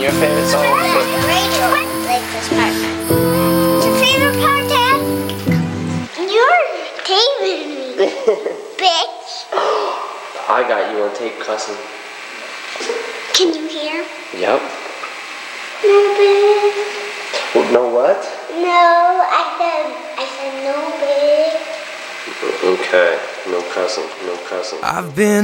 Your favorite song? Radio. Like this part. Your favorite part, Dad? You're taping me, bitch. I got you on tape cussing. Can you hear? Yep. No, bitch. No what? No, I said no, bitch. Okay. No cussing. No cussing. I've been